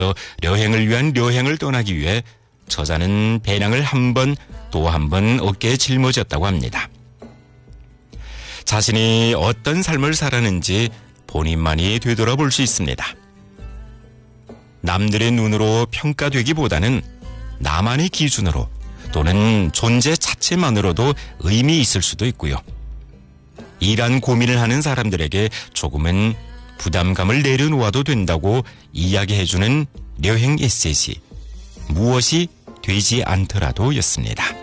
여행을 위한 여행을 떠나기 위해 저자는 배낭을 한 번 또 한 번 어깨에 짊어졌다고 합니다. 자신이 어떤 삶을 살았는지 본인만이 되돌아볼 수 있습니다. 남들의 눈으로 평가되기보다는 나만의 기준으로 또는 존재 자체만으로도 의미 있을 수도 있고요. 이러한 고민을 하는 사람들에게 조금은 부담감을 내려놓아도 된다고 이야기해주는 여행 에세이 무엇이 되지 않더라도 였습니다.